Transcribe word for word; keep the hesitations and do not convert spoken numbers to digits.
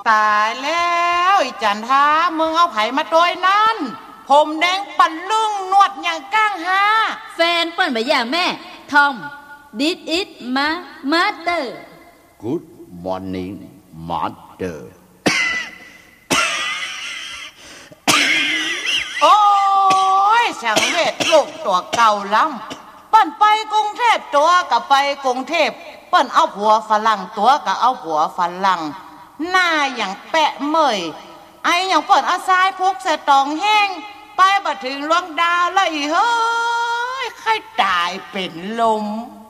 ตายแล้วไอ้จันทามึงเอาไผมาโดยนั้นผมแดงปั่นลุ่งนวดอย่างก้างฮาแฟนเปิ้นบ่อย่าแม่ทอม This is my mother Good morning mother โอ้ยสังเวชลูกตัวเก่าล้ำเปิ้นไปกรุงเทพตัวกับไปกรุงเทพเปิ้นเอาผัวฝรั่งตัวกับเอาผัวฝรั่งหน้าอย่างแปะเมยไออย่างเปิ้นอาซายพุกใส่ตองแห้งไปบ่ถึงลวงดาวแล้วอีเฮ้ยใครตายเป็นลม